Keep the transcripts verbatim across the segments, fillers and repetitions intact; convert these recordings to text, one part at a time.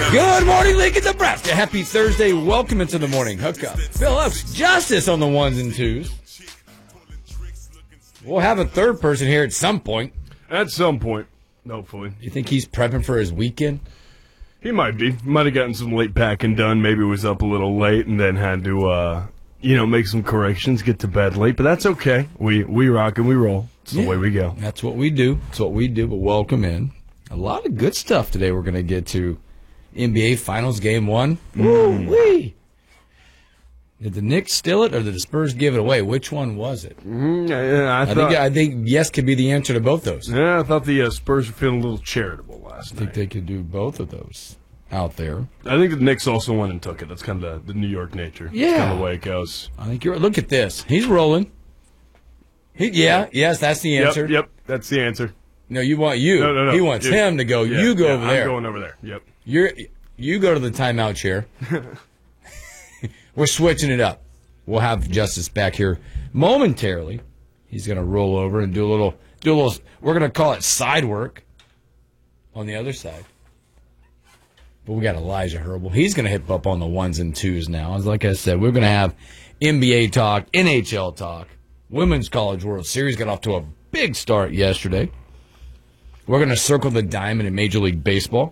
Good morning, Lincoln, Nebraska. Happy Thursday. Welcome into the morning hookup. Phillips, Justice on the ones and twos. We'll have a third person here at some point. At some point, hopefully. You think he's prepping for his weekend? He might be. Might have gotten some late packing done. Maybe was up a little late and then had to, uh, you know, make some corrections, get to bed late. But that's okay. We we rock and we roll. It's the Yeah, way we go. That's what we do. That's what we do. But welcome in. A lot of good stuff today we're going to get to. N B A Finals Game one. Mm. Woo-wee. Did the Knicks steal it or did the Spurs give it away? Which one was it? Mm, yeah, I, I, thought, think I think yes could be the answer to both those. Yeah, I thought the uh, Spurs were feeling a little charitable last I think night. they could do both of those out there. I think the Knicks also went and took it. That's kind of the, the New York nature. Yeah. That's kind of the way it goes. I think you're. Look at this. He's rolling. He, yeah, yes, that's the answer. Yep, yep, that's the answer. No, you want you. No, no, no. He wants You- him to go. Yeah, you go yeah, over there. I'm going over there. Yep. You're you go to the timeout chair. We're switching it up. We'll have Justice back here momentarily. He's going to roll over and do a little do a little. We're going to call it side work on the other side. But we got Elijah Herbal. He's going to hit up on the ones and twos now. As like I said, we're going to have N B A talk, N H L talk, Women's College World Series got off to a big start yesterday. We're going to circle the diamond in Major League Baseball.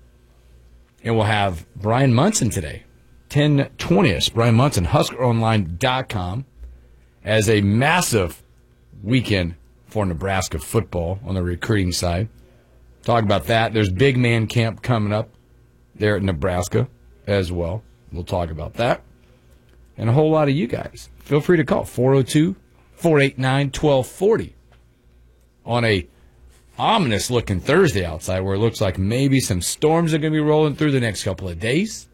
And we'll have Brian Munson today, ten twentieth. Brian Munson, Husker Online dot com, as a massive weekend for Nebraska football on the recruiting side. Talk about that. There's Big Man Camp coming up there at Nebraska as well. We'll talk about that. And a whole lot of you guys. Feel free to call four oh two, four eight nine, one two four oh on a ominous-looking Thursday outside where it looks like maybe some storms are going to be rolling through the next couple of days.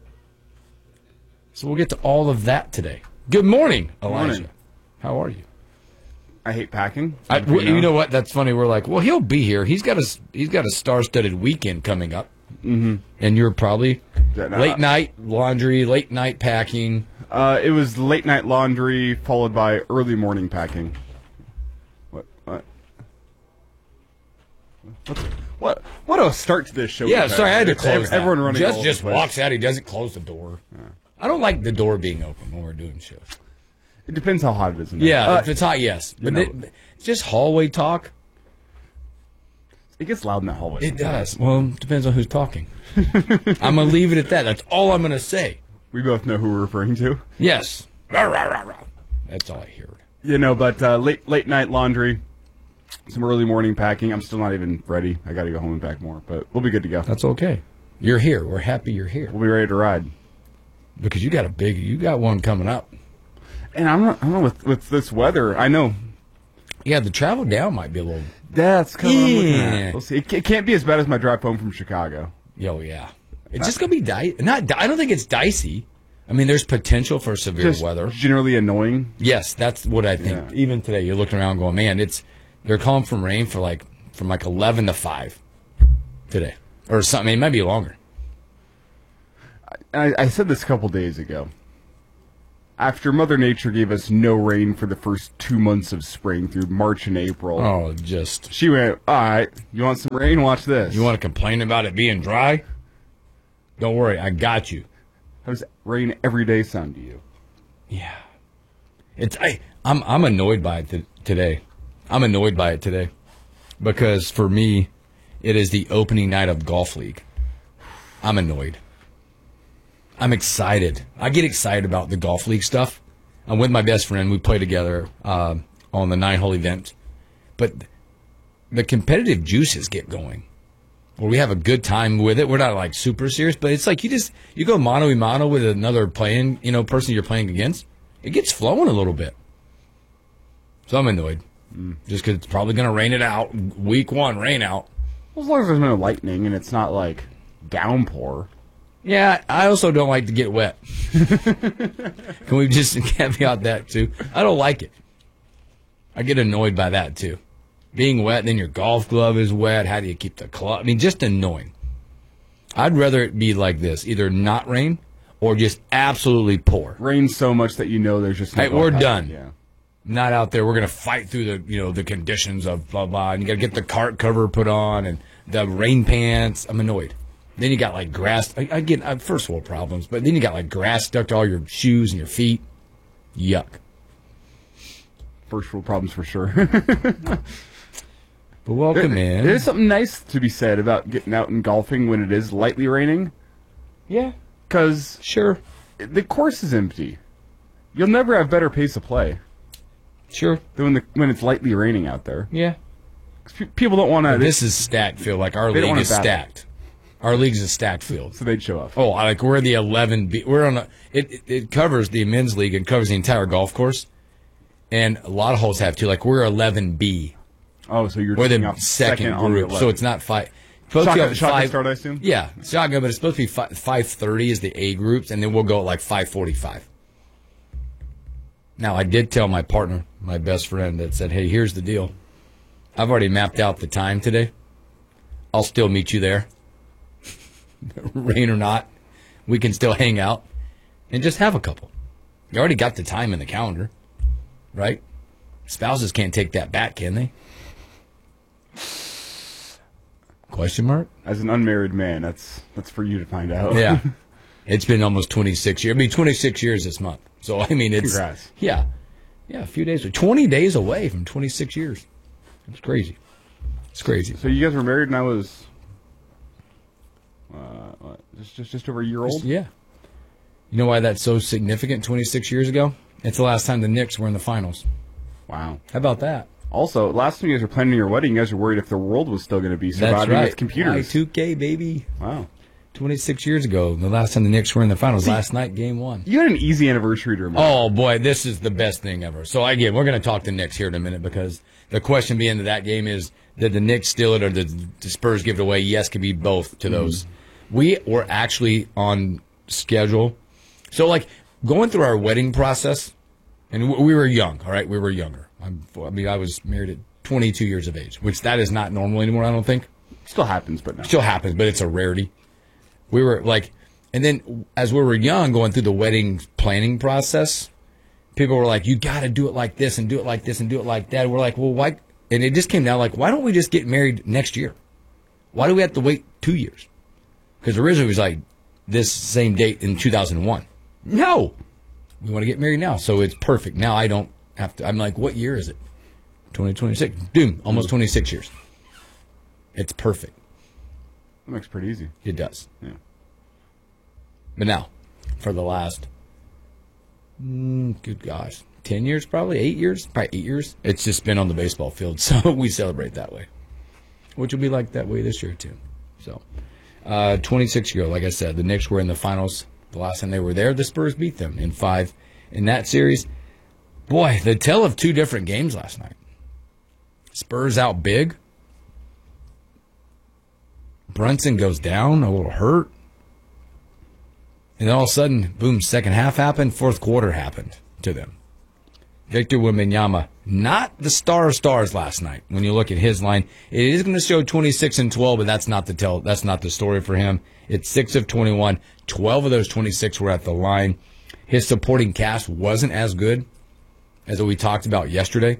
So we'll get to all of that today. Good morning, Elijah. Morning. How are you? I hate packing. I, w- you know what? That's funny. We're like, well, he'll be here. He's got a he's got a star-studded weekend coming up, Mm-hmm. and you're probably Yeah, no, late night laundry, late night packing. Uh, it was late night laundry followed by early morning packing. What? What? What's, what? What a start to this show. Yeah, we've sorry, I had to It's close. ev- Everyone that. running. Just all just over the place. walks out. He doesn't close the door. I don't like the door being open when we're doing shows. It depends how hot it is. In there. Yeah, Uh, if it's hot, yes. But know- it, just hallway talk. it gets loud in that hallway. It does. Well, it depends on who's talking. I'm gonna leave it at that. That's all I'm gonna say. We both know who we're referring to. Yes. Rah, rah, rah, rah. That's all I heard. You know, but uh, late late night laundry, some early morning packing. I'm still not even ready. I got to go home and pack more, but we'll be good to go. That's okay. You're here. We're happy you're here We'll be ready to ride. because you got a big. You got one coming up. And I'm not, I don't know with with this weather. I know Yeah, the travel down might be a little. that's kind of what I'm looking Yeah. at. We'll see. It ca- it can't be as bad as my drive home from Chicago. Yo, yeah. It's just gonna be di- not. di- I don't think it's dicey. I mean, there's potential for severe Just weather. generally annoying. Yes, that's what I think. Yeah. Even today, you're looking around going, man, it's they're calling from rain for like from like eleven to five today or something. It might be longer. I, I said this a couple days ago. After Mother Nature gave us no rain for the first two months of spring through March and April, Oh, just she went, all right, you want some rain? Watch this. you want to complain about it being dry? Don't worry, I got you. How does rain every day sound to you? Yeah, it's I. I'm I'm annoyed by it t- today. I'm annoyed by it today because for me, it is the opening night of Golf League. I'm annoyed. I'm excited. I get excited about the Golf League stuff. I'm with my best friend. We play together uh, on the nine hole event, but the competitive juices get going. Where we have a good time with it. We're not like super serious, but it's like you just you go mano a mano with another playing, you know, person you're playing against. It gets flowing a little bit. So I'm annoyed, mm. just because it's probably going to rain it out. Week one, rain out. Well, as long as there's no lightning and it's not like downpour. Yeah, I also don't like to get wet. Can we just caveat that too? I don't like it. I get annoyed by that too. Being wet, then your golf glove is wet. How do you keep the club? I mean, just annoying. I'd rather it be like this, either not rain or just absolutely pour. Rain so much that you know there's just no Hey, we're golf done. Yeah. Not out there. We're gonna fight through the you know the conditions of blah blah. And you got to get the cart cover put on and the rain pants. I'm annoyed. Then you got like grass. Again, uh, first world problems, but then you got like grass stuck to all your shoes and your feet. Yuck. First world problems for sure. But welcome in. There's something nice to be said about getting out and golfing when it is lightly raining. Yeah. Because Sure. the course is empty. You'll never have better pace of play Sure. than when, the, when it's lightly raining out there. Yeah. 'Cause pe- people don't want to. This is stacked field. Like our They don't league wanna is battle. stacked. Our league's a stacked field. So they'd show up. Oh, like we're the eleven B. We're on a. It, it it covers the men's league and covers the entire golf course, and a lot of holes have too. Like we're eleven B. Oh, so you're We're taking the off second, on the group, so eleven. it's not five. Supposed to Shotgun- be shotgun five, start, I assume? Yeah, shotgun, but it's supposed to be five, five thirty is the A groups, and then we'll go at like five forty-five. Now, I did tell my partner, my best friend, that said, "Hey, here's the deal. I've already mapped out the time today. I'll still meet you there, rain or not. We can still hang out and just have a couple. You already got the time in the calendar, right? Spouses can't take that back, can they?" Question mark? As an unmarried man, that's that's for you to find out. Yeah. It's been almost twenty-six years. I mean, twenty-six years this month. So, I mean, it's... Congrats. Yeah. Yeah, a few days. twenty days away from twenty-six years. It's crazy. It's crazy. So you guys were married, and I was uh, what, just just just over a year old. Yeah. You know why that's so significant twenty-six years ago? It's the last time the Knicks were in the finals. Wow. How about that? Also, last time you guys were planning your wedding, you guys were worried if the world was still going to be That's surviving right. with computers. Y two K, baby. Wow. twenty-six years ago, the last time the Knicks were in the finals. Last night, game one. You had an easy anniversary to remember. Oh, boy, this is the best thing ever. So, again, we're going to talk to Knicks here in a minute because the question being to that game is, did the Knicks steal it or did the Spurs give it away? Yes, could be both to those. Mm. We were actually on schedule. So, like, going through our wedding process, and we were young, all right? We were younger. I'm, I mean, I was married at twenty-two years of age, which that is not normal anymore, I don't think. Still happens, but no. Still happens, but it's a rarity. We were like, and then as we were young, going through the wedding planning process, people were like, you got to do it like this and do it like this and do it like that. We're like, well, why? And it just came down like, why don't we just get married next year? Why do we have to wait two years? Because originally it was like this same date in two thousand one. No, we want to get married now. So it's perfect. Now I don't have to. I'm like, what year is it? twenty twenty-six. Doom, almost twenty-six years. It's perfect. That makes it pretty easy. It does. Yeah. But now, for the last, mm, good gosh, ten years probably, eight years, probably eight years, it's just been on the baseball field. So we celebrate that way, which will be like that way this year too. So, uh, twenty-six year old, like I said, the Knicks were in the finals. The last time they were there, the Spurs beat them in five in that series. Boy, the tale of two different games last night. Spurs out big. Brunson goes down, a little hurt. And then all of a sudden, boom, second half happened, fourth quarter happened to them. Victor Wembanyama, not the star of stars last night. When you look at his line, it is going to show twenty-six and twelve, but that's not the tell. That's not the story for him. It's six of twenty-one. twelve of those twenty-six were at the line. His supporting cast wasn't as good as we talked about yesterday.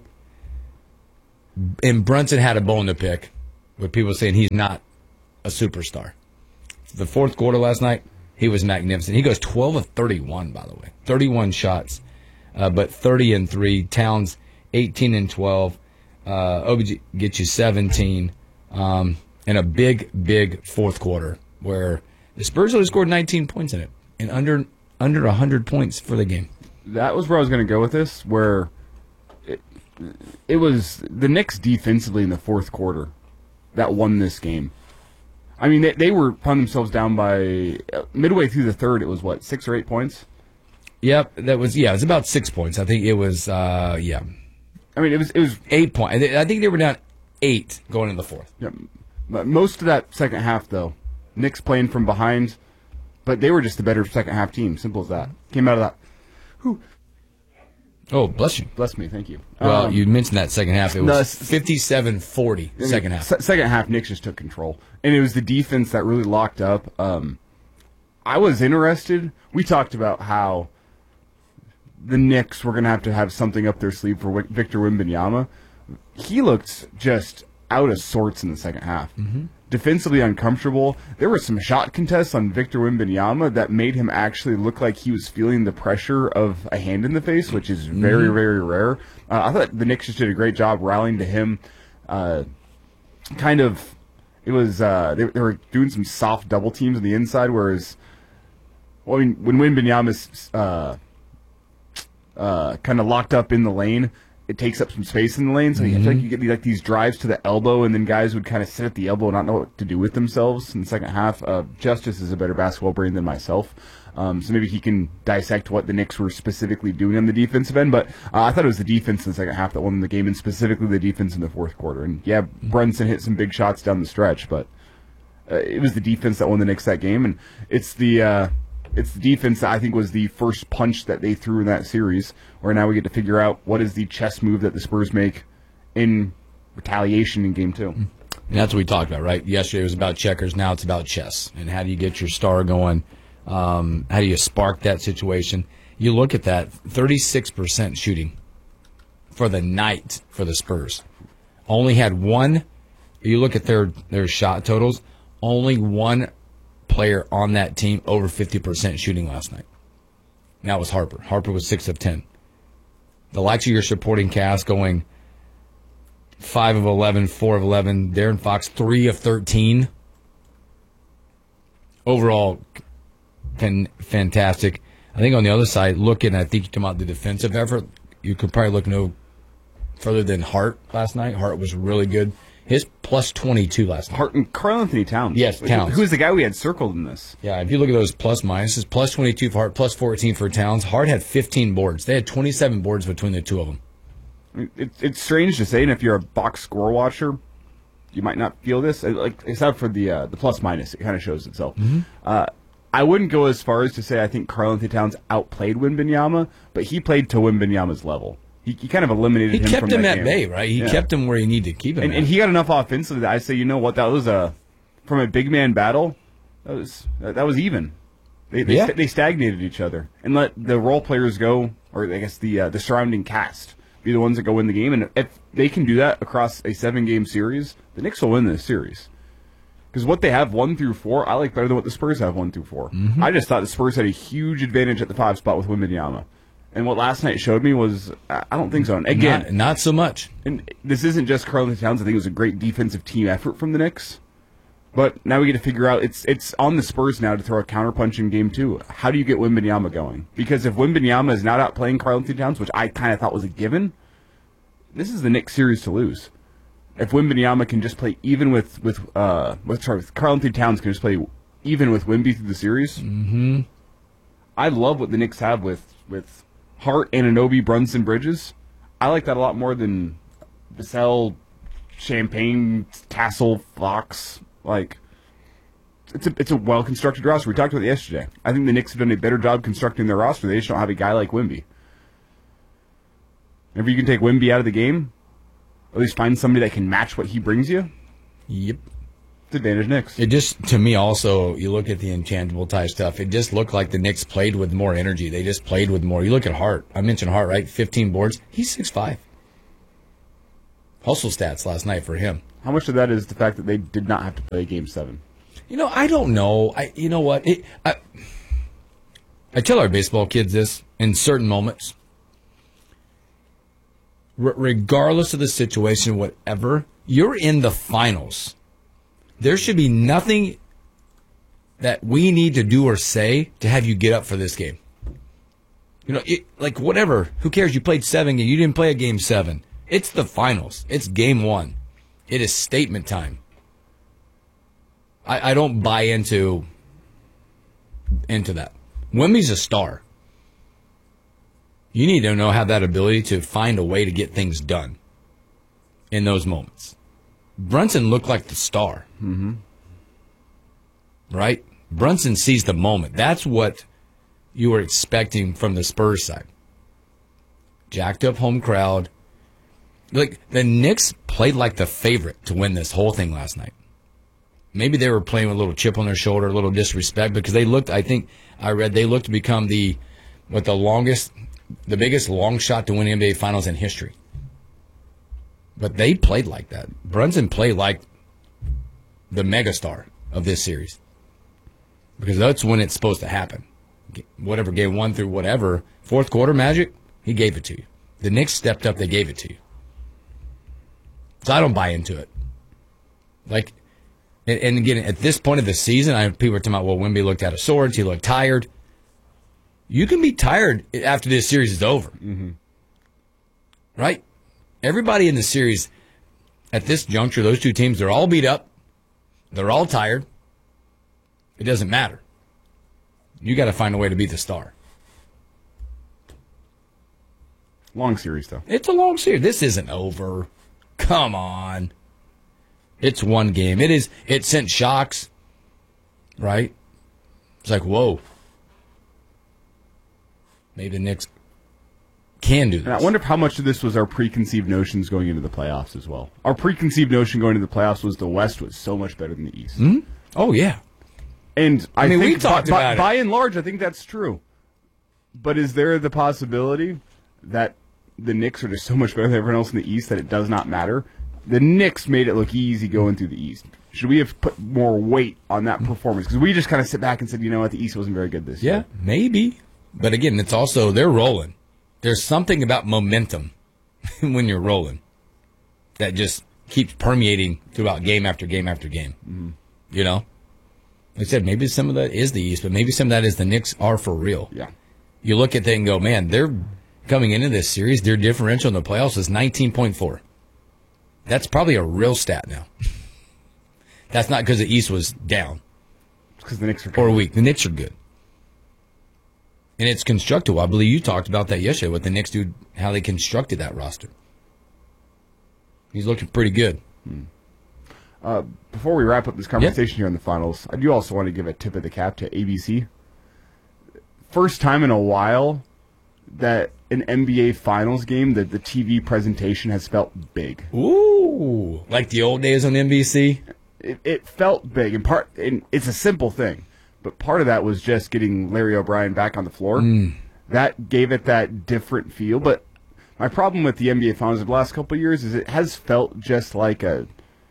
And Brunson had a bone to pick with people saying he's not a superstar. The fourth quarter last night, he was magnificent. He goes twelve of thirty-one, by the way. thirty-one shots, uh, but thirty and three. Towns, eighteen and twelve. Uh, O B J gets you seventeen. Um, and a big, big fourth quarter where the Spurs only scored nineteen points in it. And under under one hundred points for the game. That was where I was going to go with this, where it, it was the Knicks defensively in the fourth quarter that won this game. I mean, they, they were found themselves down by uh, midway through the third. It was what, six or eight points? Yep, that was yeah. It was about six points. I think it was uh, yeah. I mean, it was it was eight points. I think they were down eight going in the fourth. Yeah, but most of that second half, though, Knicks playing from behind, but they were just the better second half team. Simple as that. Came out of that. Whew. Oh, bless you. Bless me, thank you. Well, Um, you mentioned that second half. It no, was s- fifty-seven forty I mean, second half. se- second half, Knicks just took control, and it was the defense that really locked up. Um, I was interested. We talked about how the Knicks were going to have to have something up their sleeve for Wic- Victor Wembanyama. He looked just out of sorts in the second half. Mm-hmm. defensively uncomfortable. There were some shot contests on Victor Wembanyama that made him actually look like he was feeling the pressure of a hand in the face, which is very, mm-hmm. very rare. Uh, I thought the Knicks just did a great job rallying to him. Uh, kind of, it was, uh, they, they were doing some soft double teams on the inside, whereas, well, I mean, when Wembanyama's uh, uh, kind of locked up in the lane, it takes up some space in the lane, so mm-hmm. I feel like you get like these drives to the elbow, and then guys would kind of sit at the elbow and not know what to do with themselves in the second half. Uh, Justice is a better basketball brain than myself, um, so maybe he can dissect what the Knicks were specifically doing on the defensive end, but uh, I thought it was the defense in the second half that won the game, and specifically the defense in the fourth quarter. And yeah, Brunson hit some big shots down the stretch, but uh, it was the defense that won the Knicks that game, and it's the... Uh, It's the defense that I think was the first punch that they threw in that series, where now we get to figure out what is the chess move that the Spurs make in retaliation in game two. And that's what we talked about, right? Yesterday it was about checkers, now it's about chess. And how do you get your star going? Um, how do you spark that situation? You look at that, thirty-six percent shooting for the night for the Spurs. Only had one, you look at their, their shot totals, only one player on that team over fifty percent shooting last night. And that was Harper. Harper was six of ten. The likes of your supporting cast going five of eleven, four of eleven. Darren Fox, three of thirteen. Overall, fan, fantastic. I think on the other side, looking, I think you come out the defensive effort, you could probably look no further than Hart last night. Hart was really good. His plus twenty-two last night. Hart and Karl Anthony Towns. Yes, Towns. Who's the guy we had circled in this? Yeah, if you look at those plus minuses, plus twenty-two for Hart, plus fourteen for Towns. Hart had fifteen boards. They had twenty-seven boards between the two of them. It, it's strange to say, and if you're a box score watcher, you might not feel this. Like, except for the uh, the plus minus, it kind of shows itself. Mm-hmm. Uh, I wouldn't go as far as to say I think Karl Anthony Towns outplayed Wembanyama, but he played to Wembanyama's level. He, he kind of eliminated he him kept from him that at game. bay, right? He yeah. kept him where he needed to keep him. And, and he got enough offensively that I say, you know what, that was a from a big man battle. That was that, that was even. They they, yeah. st- they stagnated each other and let the role players go, or I guess the uh, the surrounding cast be the ones that go win the game. And if they can do that across a seven game series, the Knicks will win this series. Because what they have one through four, I like better than what the Spurs have one through four. Mm-hmm. I just thought the Spurs had a huge advantage at the five spot with Wembanyama. And what last night showed me was, I don't think so. And again, not, not so much. And this isn't just Karl Anthony Towns. I think it was a great defensive team effort from the Knicks. But now we get to figure out, it's it's on the Spurs now to throw a counterpunch in game two. How do you get Wembanyama going? Because if Wembanyama is not outplaying Karl Anthony Towns, which I kind of thought was a given, this is the Knicks series to lose. If Wembanyama can just play even with, with, uh, with, sorry, with Karl Anthony Towns can just play even with Wemby through the series, mm-hmm. I love what the Knicks have with, with Hart, Anunoby, Brunson, Bridges. I like that a lot more than Vassell, Champagne, Castle, Fox. Like, it's a it's a well constructed roster. We talked about it yesterday. I think the Knicks have done a better job constructing their roster. They just don't have a guy like Wemby. If you can take Wemby out of the game, at least find somebody that can match what he brings you. Yep. It's advantage Knicks. It just, to me also, you look at the intangible type stuff, it just looked like the Knicks played with more energy. They just played with more. You look at Hart. I mentioned Hart, right? fifteen boards. He's six five. Hustle stats last night for him. How much of that is the fact that they did not have to play Game seven? You know, I don't know. I, you know what? It, I, I tell our baseball kids this in certain moments. R- regardless of the situation, whatever, you're in the finals. There should be nothing that we need to do or say to have you get up for this game. You know, it, like whatever. Who cares? You played seven games. You didn't play a game seven. It's the finals. It's game one. It is statement time. I, I don't buy into into that. Wemby's a star. You need to know have that ability to find a way to get things done in those moments. Brunson looked like the star. Mm-hmm. Right? Brunson sees the moment. That's what you were expecting from the Spurs side. Jacked up home crowd. Like, the Knicks played like the favorite to win this whole thing last night. Maybe they were playing with a little chip on their shoulder, a little disrespect, because they looked, I think, I read, they looked to become the, what, the longest, the biggest long shot to win N B A Finals in history. But they played like that. Brunson played like the megastar of this series. Because that's when it's supposed to happen. Whatever, game one through whatever, fourth quarter Magic, he gave it to you. The Knicks stepped up, they gave it to you. So I don't buy into it. Like, and, and again, at this point of the season, I people are talking about, well, Wemby looked out of sorts, he looked tired. You can be tired after this series is over. Mm-hmm. Right? Everybody in the series, at this juncture, those two teams, they're all beat up. They're all tired. It doesn't matter. You got to find a way to beat the Star. Long series, though. It's a long series. This isn't over. Come on. It's one game. It is. It sent shocks, right? It's like, whoa. Maybe the Knicks can do this. And I wonder if how much of this was our preconceived notions going into the playoffs as well. Our preconceived notion going into the playoffs was the West was so much better than the East. Mm-hmm. Oh, yeah. And I, I mean, think we talked by, about by, it. by and large, I think that's true. But is there the possibility that the Knicks are just so much better than everyone else in the East that it does not matter? The Knicks made it look easy going through the East. Should we have put more weight on that performance? Because we just kind of sit back and said, you know what, the East wasn't very good this Yeah, year. maybe. But again, it's also, they're rolling. There's something about momentum when you're rolling that just keeps permeating throughout game after game after game. Mm-hmm. You know? Like I said, maybe some of that is the East, but maybe some of that is the Knicks are for real. Yeah. You look at that and go, man, they're coming into this series, their differential in the playoffs is nineteen point four. That's probably a real stat now. That's not because the East was down. Because the Knicks are Or weak. The Knicks are good. And it's constructed. I believe you talked about that yesterday, what the Knicks do, how they constructed that roster. He's looking pretty good. Hmm. Uh, before we wrap up this conversation yeah. here on the finals, I do also want to give a tip of the cap to A B C. First time in a while that an N B A Finals game, that the T V presentation has felt big. Ooh, like the old days on N B C? It, it felt big. And part, and it's a simple thing, but part of that was just getting Larry O'Brien back on the floor. Mm. That gave it that different feel. But my problem with the N B A Finals of the last couple of years is it has felt just like a,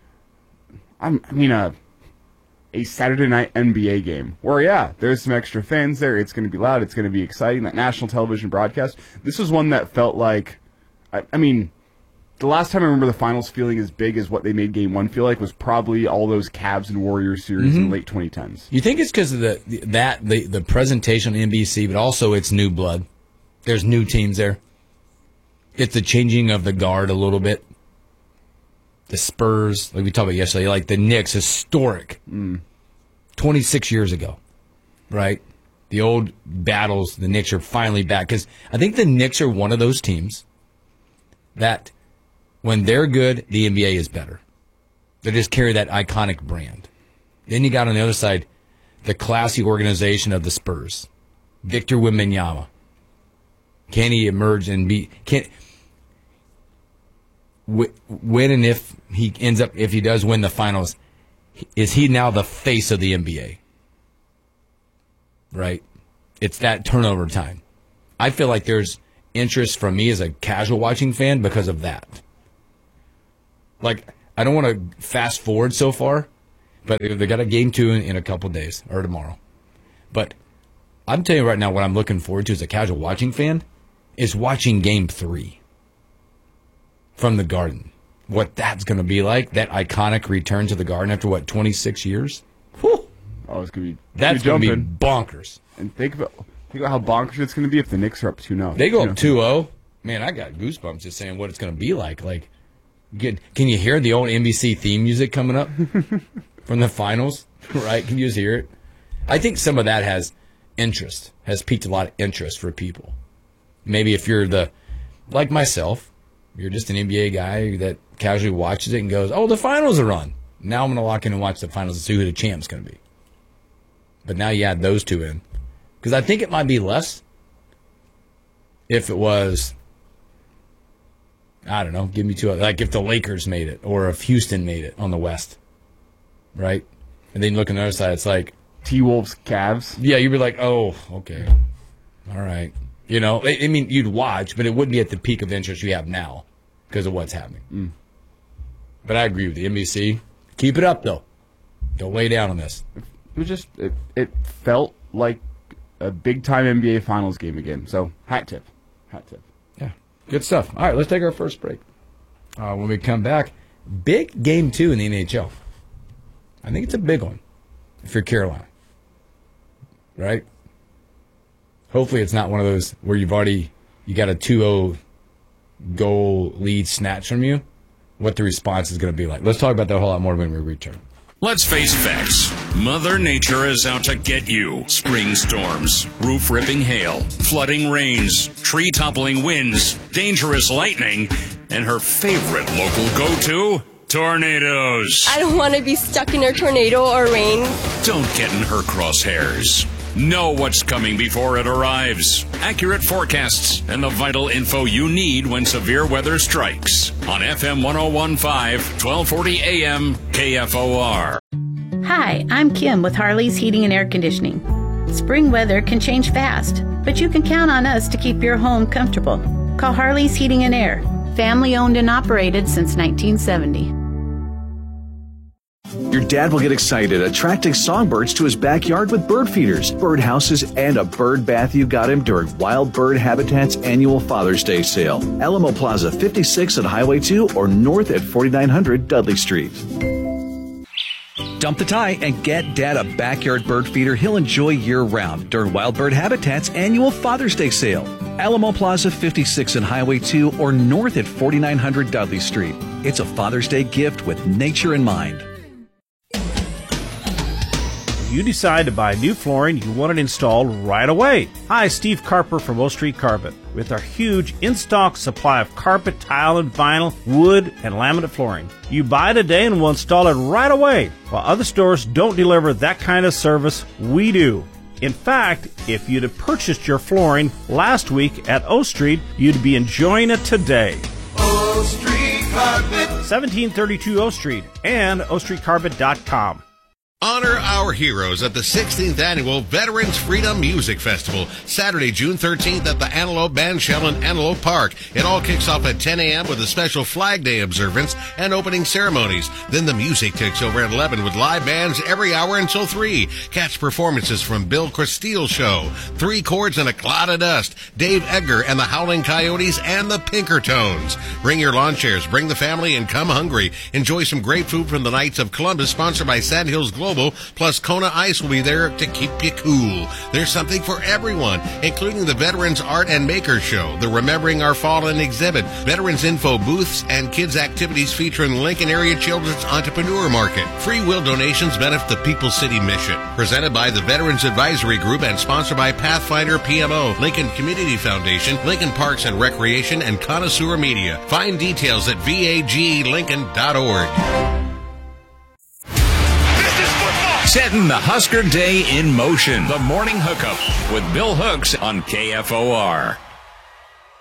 I mean, a, a Saturday night N B A game where, yeah, there's some extra fans there. It's going to be loud. It's going to be exciting. That national television broadcast. This was one that felt like, I, I mean, the last time I remember the finals feeling as big as what they made game one feel like was probably all those Cavs and Warriors series mm-hmm. in the late twenty tens. You think it's because of the, the that the, the presentation on N B C, but also it's new blood. There's new teams there. It's the changing of the guard a little bit. The Spurs, like we talked about yesterday, like the Knicks, historic, mm. twenty-six years ago, right? The old battles, the Knicks are finally back. Because I think the Knicks are one of those teams that when they're good, the N B A is better. They just carry that iconic brand. Then you got on the other side the classy organization of the Spurs. Victor Wembanyama. Can he emerge and be... Can, when and if he ends up, if he does win the finals, is he now the face of the N B A? Right? It's that turnover time. I feel like there's interest from me as a casual watching fan because of that. Like, I don't want to fast forward so far, but they got a game two in, in a couple days or tomorrow. But I'm telling you right now, what I'm looking forward to as a casual watching fan is watching game three. From the Garden. What that's going to be like, that iconic return to the Garden after, what, twenty-six years? Whew. Oh, it's going to be That's going to be bonkers. And think about think about how bonkers it's going to be if the Knicks are up two nothing. They go up two oh. Man, I got goosebumps just saying what it's going to be like. Like, get, can you hear the old N B C theme music coming up from the finals? Right? Can you just hear it? I think some of that has interest, has piqued a lot of interest for people. Maybe if you're the, like myself, you're just an N B A guy that casually watches it and goes, oh, the finals are on. Now I'm going to lock in and watch the finals and see who the champ's going to be. But now you add those two in. Because I think it might be less if it was, I don't know, give me two, like if the Lakers made it or if Houston made it on the West. Right? And then you look on the other side, it's like, T-Wolves, Cavs. Yeah, you'd be like, oh, okay. All right. You know, I, I mean, you'd watch, but it wouldn't be at the peak of interest you have now because of what's happening. Mm. But I agree with the N B C. Keep it up, though. Go lay down on this. It was just it, it felt like a big time N B A Finals game again. So hat tip, hat tip. Yeah, good stuff. All right, let's take our first break. Uh, when we come back, big game two in the N H L. I think it's a big one if you're Carolina, right? Hopefully, it's not one of those where you've already you got a two oh goal lead snatched from you. What the response is going to be like. Let's talk about that a whole lot more when we return. Let's face facts. Mother Nature is out to get you. Spring storms, roof-ripping hail, flooding rains, tree-toppling winds, dangerous lightning, and her favorite local go-to, tornadoes. I don't want to be stuck in a tornado or rain. Don't get in her crosshairs. Know what's coming before it arrives. Accurate forecasts and the vital info you need when severe weather strikes. On F M one oh one point five, twelve forty A M, K F O R. Hi, I'm Kim with Harley's Heating and Air Conditioning. Spring weather can change fast, but you can count on us to keep your home comfortable. Call Harley's Heating and Air, family owned and operated since nineteen seventy. Your dad will get excited attracting songbirds to his backyard with bird feeders, bird houses, and a bird bath you got him during Wild Bird Habitat's annual Father's Day sale. Alamo Plaza fifty-six at Highway two or north at forty-nine hundred Dudley Street. Dump the tie and get Dad a backyard bird feeder he'll enjoy year-round during Wild Bird Habitat's annual Father's Day sale. Alamo Plaza fifty-six at Highway two or north at forty-nine hundred Dudley Street. It's a Father's Day gift with nature in mind. You decide to buy new flooring, you want it installed right away. Hi, Steve Carper from O Street Carpet. With our huge in-stock supply of carpet, tile, and vinyl, wood, and laminate flooring. You buy today and we'll install it right away. While other stores don't deliver that kind of service, we do. In fact, if you'd have purchased your flooring last week at O Street, you'd be enjoying it today. O Street Carpet. seventeen thirty-two O Street and o street carpet dot com. Honor our heroes at the sixteenth Annual Veterans Freedom Music Festival, Saturday, June thirteenth at the Antelope Bandshell in Antelope Park. It all kicks off at ten a.m. with a special Flag Day observance and opening ceremonies. Then the music takes over at eleven with live bands every hour until three. Catch performances from Bill Cristile Show, Three Chords and a Cloud of Dust, Dave Edgar and the Howling Coyotes, and the Pinkertones. Bring your lawn chairs, bring the family, and come hungry. Enjoy some great food from the Knights of Columbus, sponsored by Sand Hills Global. Plus, Kona Ice will be there to keep you cool. There's something for everyone, including the Veterans Art and Makers Show, the Remembering Our Fallen exhibit, Veterans Info booths, and kids' activities featuring Lincoln Area Children's Entrepreneur Market. Free will donations benefit the People's City Mission. Presented by the Veterans Advisory Group and sponsored by Pathfinder P M O, Lincoln Community Foundation, Lincoln Parks and Recreation, and Connoisseur Media. Find details at v a g lincoln dot org. Setting the Husker Day in motion. The Morning Hookup with Bill Hooks on K F O R.